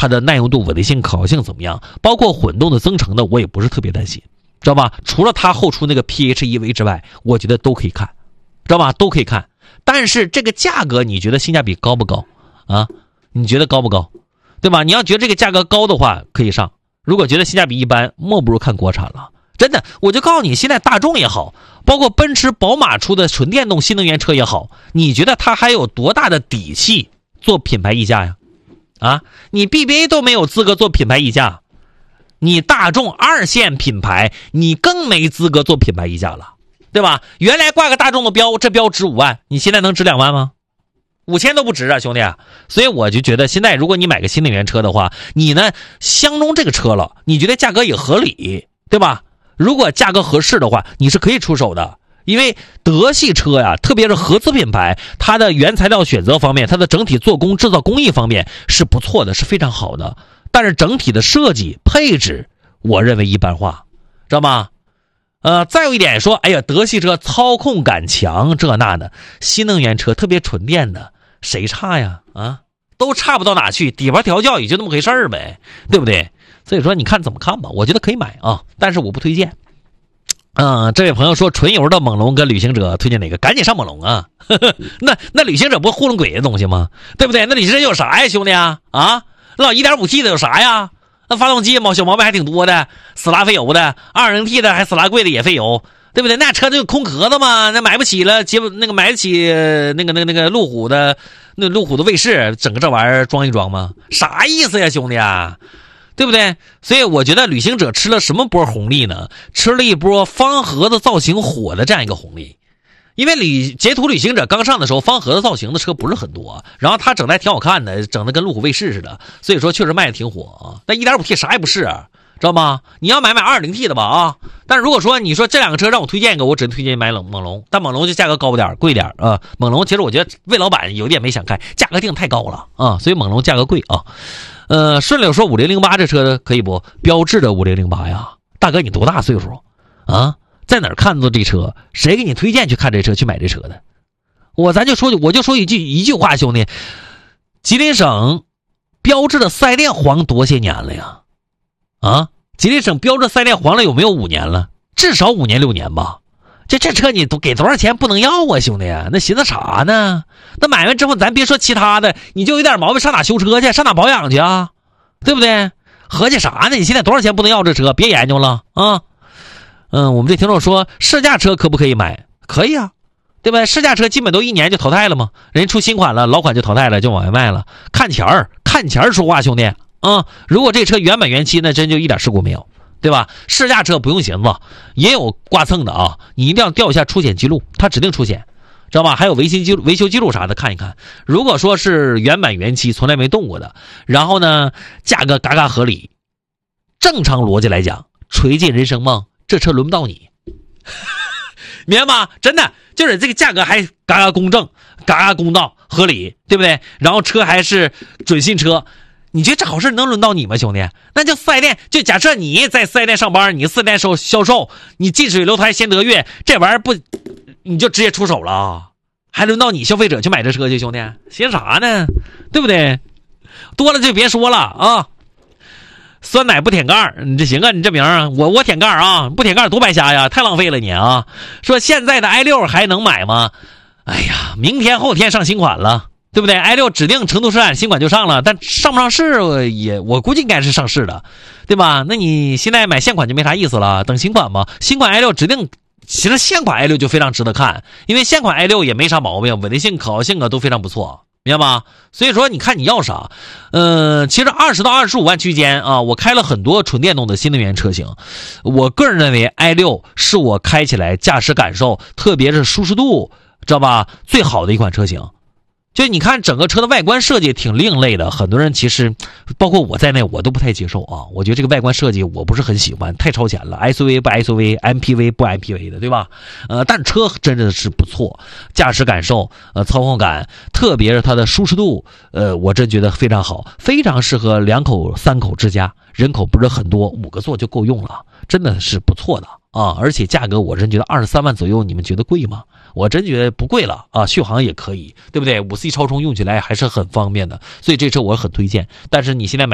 它的耐用度、稳定性、可靠性怎么样，包括混动的增程的我也不是特别担心，知道吧？除了它后出那个 PHEV 之外，我觉得都可以看，知道吧？都可以看。但是这个价格你觉得性价比高不高啊？你觉得高不高？对吧？你要觉得这个价格高的话可以上，如果觉得性价比一般，莫不如看国产了。真的，我就告诉你，现在大众也好，包括奔驰、宝马出的纯电动新能源车也好，你觉得它还有多大的底气做品牌溢价呀？啊，你 BBA 都没有资格做品牌溢价，你大众二线品牌，你更没资格做品牌溢价了，对吧？原来挂个大众的标，这标值5万，你现在能值2万吗？5000都不值啊，兄弟啊！所以我就觉得，现在如果你买个新能源车的话，你呢相中这个车了，你觉得价格也合理，对吧？如果价格合适的话，你是可以出手的。因为德系车呀，特别是合资品牌，它的原材料选择方面，它的整体做工、制造工艺方面是不错的，是非常好的。但是整体的设计配置，我认为一般化，知道吗？再有一点说，哎呀，德系车操控感强，这那的，新能源车特别纯电的，谁差呀？啊，都差不到哪去，底盘调教也就那么回事儿呗，对不对？所以说你看怎么看吧，我觉得可以买啊，但是我不推荐。这位朋友说纯油的猛龙跟旅行者推荐哪个？赶紧上猛龙啊！那旅行者不糊弄鬼的东西吗？对不对？那旅行者有啥呀，兄弟啊？啊，那老 1.5T 的有啥呀？那发动机小毛病还挺多的，死拉费油的，2.0T 的还死拉贵的也费油，对不对？那车就空壳子嘛，那买不起了，买得起那个路虎的卫士，整个这玩意儿装一装吗？啥意思呀，兄弟啊？对不对？所以我觉得旅行者吃了什么波红利呢？吃了一波方盒子造型火的这样一个红利。因为捷途旅行者刚上的时候，方盒子造型的车不是很多，然后它整的还挺好看的，整的跟路虎卫士似的，所以说确实卖的挺火啊。但 1.5T 啥也不是啊，知道吗？你要买 2.0T 的吧啊。但是如果说你说这两个车让我推荐一个，我只能推荐买猛龙，但猛龙就价格高点贵点啊。猛龙其实我觉得魏老板有点没想开，价格定太高了啊，所以猛龙价格贵啊。顺溜说5008这车可以不？标致的5008呀，大哥你多大岁数啊？在哪儿看到这车？谁给你推荐去看这车去买这车的？我就说一句话，兄弟，吉林省标致的4S店黄多些年了呀？啊，吉林省标致4S店黄了有没有5年了？至少5年6年吧。这车你都给多少钱不能要啊，兄弟啊？那寻思啥呢？那买完之后咱别说其他的，你就有点毛病上哪修车去，上哪保养去啊？对不对？合计啥呢？你现在多少钱不能要这车？别研究了啊！我们这听众说试驾车可不可以买？可以啊，对吧？试驾车基本都1年就淘汰了嘛，人家出新款了，老款就淘汰了，就往外卖了。看钱儿说话，兄弟啊！如果这车原版原漆，那真就一点事故没有。对吧？试驾车不用寻思，也有刮蹭的啊！你一定要调一下出险记录，它指定出险，知道吧？还有维修记录啥的看一看。如果说是原版原漆，从来没动过的，然后呢，价格嘎嘎合理，正常逻辑来讲，垂尽人生梦，这车轮不到你，明白吗？真的就是这个价格还嘎嘎公正、嘎嘎公道、合理，对不对？然后车还是准新车。你觉得这好事能轮到你吗，兄弟？那就4S店，就假设你在4S店上班，你4S店销售，你近水楼台先得月，这玩意儿不，你就直接出手了，还轮到你消费者去买这车去，兄弟，寻啥呢？对不对？多了就别说了啊！酸奶不舔盖，你这行啊？你这名我舔盖啊，不舔盖多白瞎呀，太浪费了你啊！说现在的 i6 还能买吗？哎呀，明天后天上新款了。对不对 ？i6 指定成都车展新款就上了，但上不上市我估计应该是上市的，对吧？那你现在买现款就没啥意思了，等新款吧。新款 i6 指定，其实现款 i6 就非常值得看，因为现款 i6 也没啥毛病，稳定性、可靠性都非常不错，明白吗？所以说你看你要啥，其实20到25万区间啊，我开了很多纯电动的新能源车型，我个人认为 i6 是我开起来驾驶感受，特别是舒适度，知道吧？最好的一款车型。就你看整个车的外观设计挺另类的，很多人其实包括我在内我都不太接受啊，我觉得这个外观设计我不是很喜欢，太超前了， SUV 不 SUV， MPV 不 MPV 的，对吧？但车真的是不错，驾驶感受操控感，特别是它的舒适度，我真觉得非常好，非常适合2口3口之家，人口不是很多，5个座就够用了，真的是不错的啊！而且价格我真觉得23万左右，你们觉得贵吗？我真觉得不贵了啊，续航也可以，对不对？5C 超充用起来还是很方便的，所以这车我很推荐。但是你现在买